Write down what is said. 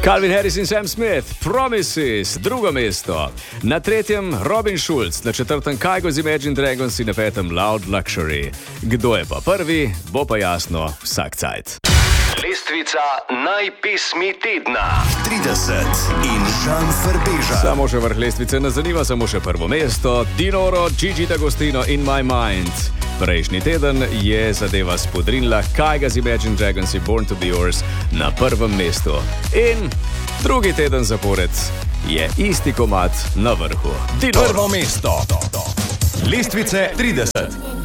Calvin Harris in Sam Smith, Promises, drugo mesto. Na tretjem Robin Schulz, na četrtem Kygo z Imagine Dragons in na petem Loud Luxury. Kdo je pa prvi, bo pa jasno vsak cajt. Lestvica najpesmi tedna 30 in Žan Frbeža. Samo še vrh lestvice ne zanima, samo še prvo mesto. Dinoro, Gigi D'Agostino in My Mind. Prejšnji teden je zadeva spodrinila Kyga z Imagine Dragons in Born to be Yours na prvem mestu. In drugi teden zapored je isti komad na vrhu. Dinoro. Prvo mesto. Lestvice 30.